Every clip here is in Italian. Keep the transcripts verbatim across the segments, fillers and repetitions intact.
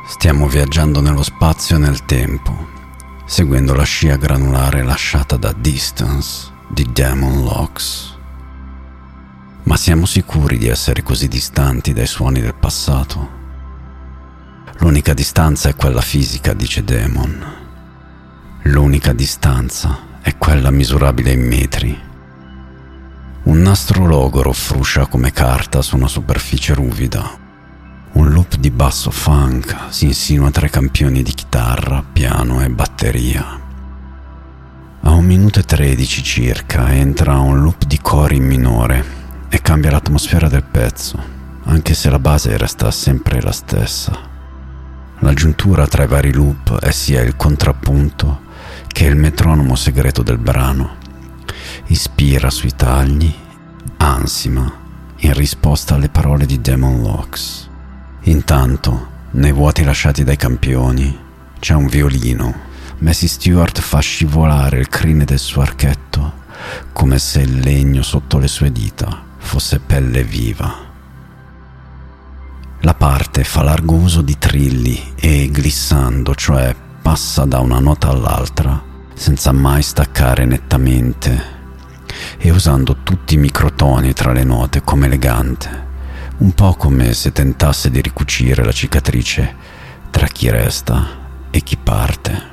Stiamo viaggiando nello spazio e nel tempo, seguendo la scia granulare lasciata da Distance di Damon Locks. Ma siamo sicuri di essere così distanti dai suoni del passato? L'unica distanza è quella fisica, dice Damon. L'unica distanza è quella misurabile in metri. Un nastro logoro fruscia come carta su una superficie ruvida. Un loop di basso funk si insinua tra i campioni di chitarra, piano e batteria. A un minuto e tredici circa entra un loop di cori in minore e cambia l'atmosfera del pezzo, anche se la base resta sempre la stessa. L'aggiuntura tra i vari loop è sia il contrappunto che il metronomo segreto del brano. Ispira sui tagli, ansima in risposta alle parole di Damon Locks. Intanto, nei vuoti lasciati dai campioni, c'è un violino. Massey Stewart fa scivolare il crine del suo archetto come se il legno sotto le sue dita fosse pelle viva. La parte fa largo uso di trilli e glissando, cioè passa da una nota all'altra senza mai staccare nettamente e usando tutti i microtoni tra le note come elegante. Un po' come se tentasse di ricucire la cicatrice tra chi resta e chi parte.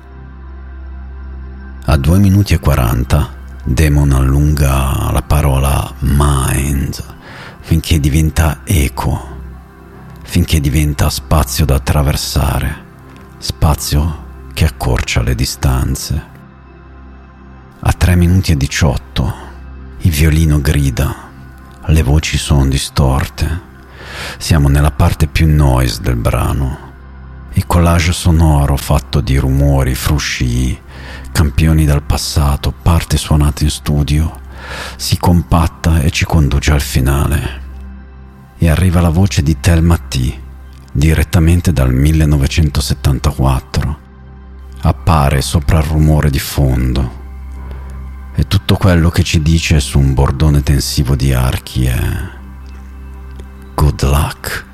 A due minuti e quaranta, Damon allunga la parola mind finché diventa eco, finché diventa spazio da attraversare, spazio che accorcia le distanze. A tre minuti e diciotto, il violino grida. Le voci sono distorte. Siamo nella parte più noise del brano. Il collage sonoro fatto di rumori, frusci, campioni dal passato, parte suonate in studio, si compatta e ci conduce al finale. E arriva la voce di Thelma T, direttamente dal millenovecentosettantaquattro. Appare sopra il rumore di fondo. E tutto quello che ci dice su un bordone tensivo di archi è good luck.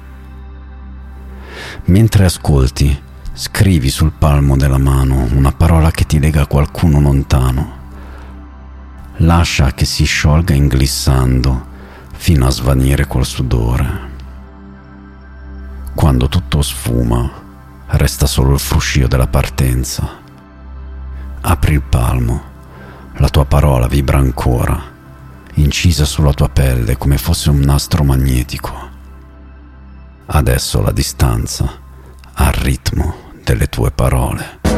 Mentre ascolti, scrivi sul palmo della mano una parola che ti lega a qualcuno lontano. Lascia che si sciolga inglissando fino a svanire col sudore. Quando tutto sfuma, resta solo il fruscio della partenza. Apri il palmo. La tua parola vibra ancora, incisa sulla tua pelle come fosse un nastro magnetico. Adesso la distanza ha il ritmo delle tue parole.